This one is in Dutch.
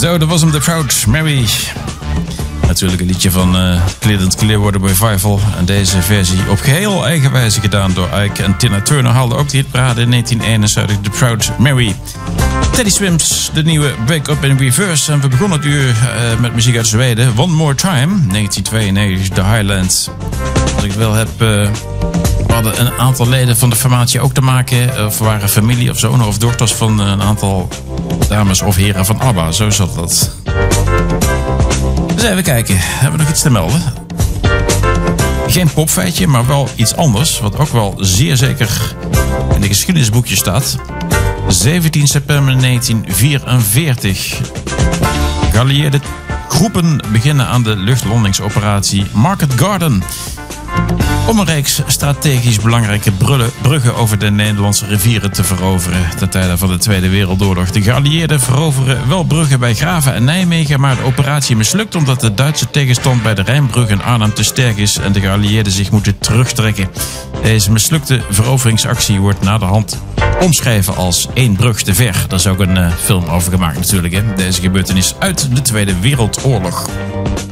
Zo, dat was hem, The Proud Mary. Natuurlijk een liedje van Creedence Clearwater Revival. En deze versie op geheel eigen wijze gedaan door Ike en Tina Turner haalde ook de hitparade in 1971, The Proud Mary. Teddy Swims, de nieuwe Wake Up in Reverse. En we begonnen het uur met muziek uit Zweden. One More Time, 1992, The Highlands. Wat ik wel heb... we hadden een aantal leden van de formatie ook te maken. Of waren familie of zonen of dochters van een aantal dames of heren van ABBA. Zo zat dat. Dus even kijken, hebben we nog iets te melden? Geen popfeitje, maar wel iets anders. Wat ook wel zeer zeker in de geschiedenisboekje staat. 17 september 1944. Geallieerde groepen beginnen aan de luchtlandingsoperatie Market Garden. Om een reeks strategisch belangrijke bruggen over de Nederlandse rivieren te veroveren ten tijde van de Tweede Wereldoorlog. De geallieerden veroveren wel bruggen bij Graven en Nijmegen, maar de operatie mislukt omdat de Duitse tegenstand bij de Rijnbrug in Arnhem te sterk is en de geallieerden zich moeten terugtrekken. Deze mislukte veroveringsactie wordt naderhand omschreven als één brug te ver. Daar is ook een film over gemaakt natuurlijk. Hè? Deze gebeurtenis uit de Tweede Wereldoorlog.